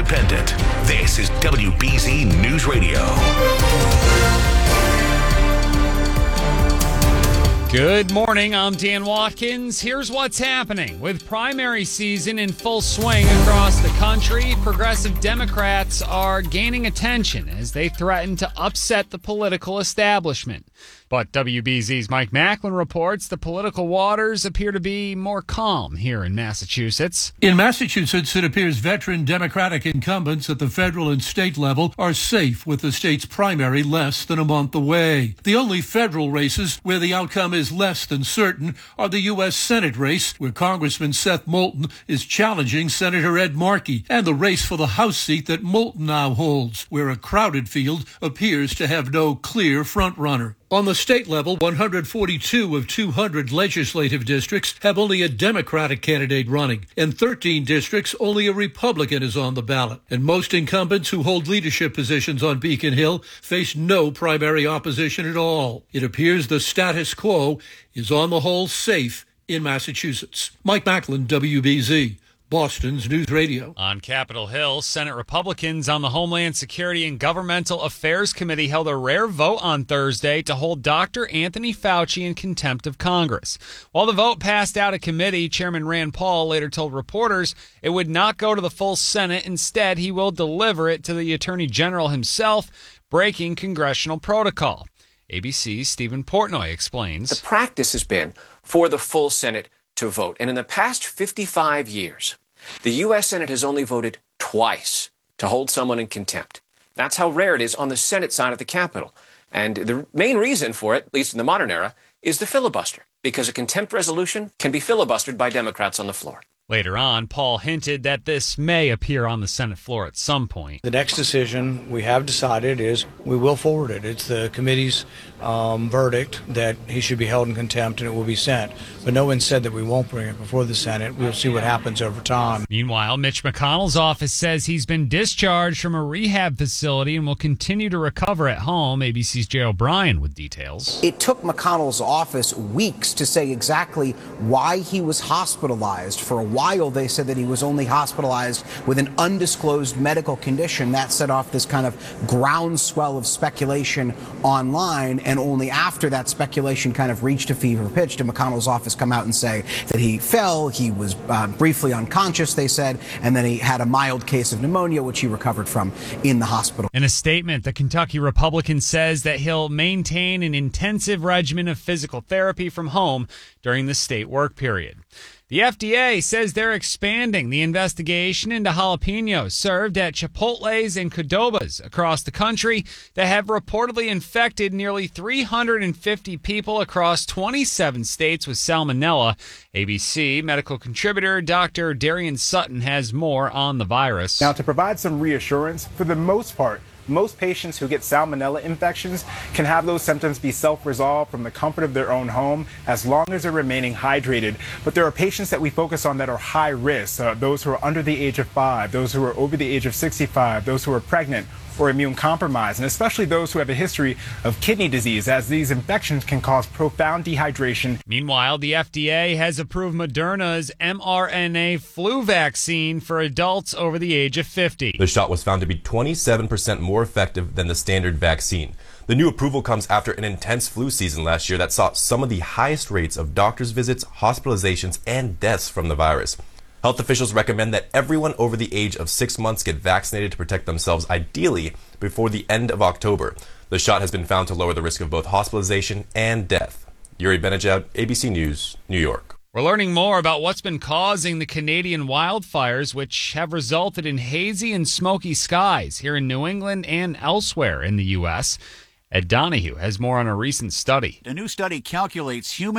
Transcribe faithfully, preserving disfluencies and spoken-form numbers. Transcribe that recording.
independent. This is W B Z News Radio. Good morning, I'm Dan Watkins. Here's what's happening. With primary season in full swing across the country, progressive Democrats are gaining attention as they threaten to upset the political establishment. But W B Z's Mike Macklin reports the political waters appear to be more calm here in Massachusetts. In Massachusetts, it appears veteran Democratic incumbents at the federal and state level are safe with the state's primary less than a month away. The only federal races where the outcome is less than certain are the U S Senate race, where Congressman Seth Moulton is challenging Senator Ed Markey, and the race for the House seat that Moulton now holds, where a crowded field appears to have no clear frontrunner. On the state level, one hundred forty-two of two hundred legislative districts have only a Democratic candidate running. In thirteen districts, only a Republican is on the ballot. And most incumbents who hold leadership positions on Beacon Hill face no primary opposition at all. It appears the status quo is on the whole safe in Massachusetts. Mike Macklin, W B Z. Boston's News Radio. On Capitol Hill, Senate Republicans on the Homeland Security and Governmental Affairs Committee held a rare vote on Thursday to hold Doctor Anthony Fauci in contempt of Congress. While the vote passed out of committee, Chairman Rand Paul later told reporters it would not go to the full Senate. Instead, he will deliver it to the Attorney General himself, breaking congressional protocol. A B C's Stephen Portnoy explains. The practice has been for the full Senate to vote. And in the past fifty-five years, the U S Senate has only voted twice to hold someone in contempt. That's how rare it is on the Senate side of the Capitol. And the main reason for it, at least in the modern era, is the filibuster, because a contempt resolution can be filibustered by Democrats on the floor. Later on, Paul hinted that this may appear on the Senate floor at some point. The next decision we have decided is we will forward it. It's the committee's um, verdict that he should be held in contempt and it will be sent. But no one said that we won't bring it before the Senate. We'll see what happens over time. Meanwhile, Mitch McConnell's office says he's been discharged from a rehab facility and will continue to recover at home. A B C's Jay O'Brien with details. It took McConnell's office weeks to say exactly why he was hospitalized. For a while, they said that he was only hospitalized with an undisclosed medical condition. That set off this kind of groundswell of speculation online, and only after that speculation kind of reached a fever pitch did McConnell's office come out and say that he fell, he was uh, briefly unconscious, they said, and then he had a mild case of pneumonia, which he recovered from in the hospital. In a statement, the Kentucky Republican says that he'll maintain an intensive regimen of physical therapy from home during the state work period. The F D A says they're expanding the investigation into jalapenos served at Chipotle's and Qdoba's across the country that have reportedly infected nearly three hundred fifty people across twenty-seven states with salmonella. A B C medical contributor Doctor Darian Sutton has more on the virus. Now, to provide some reassurance, for the most part, most patients who get salmonella infections can have those symptoms be self-resolved from the comfort of their own home as long as they're remaining hydrated. But there are patients that we focus on that are high risk, uh, those who are under the age of five, those who are over the age of sixty-five, those who are pregnant or immune compromised, and especially those who have a history of kidney disease, as these infections can cause profound dehydration. Meanwhile, the F D A has approved Moderna's mRNA flu vaccine for adults over the age of fifty. The shot was found to be twenty-seven percent more effective than the standard vaccine. The new approval comes after an intense flu season last year that saw some of the highest rates of doctor's visits, hospitalizations, and deaths from the virus. Health officials recommend that everyone over the age of six months get vaccinated to protect themselves, ideally before the end of October. The shot has been found to lower the risk of both hospitalization and death. Yuri Benajad, A B C News, New York. We're learning more about what's been causing the Canadian wildfires, which have resulted in hazy and smoky skies here in New England and elsewhere in the U S. Ed Donahue has more on a recent study. A new study calculates human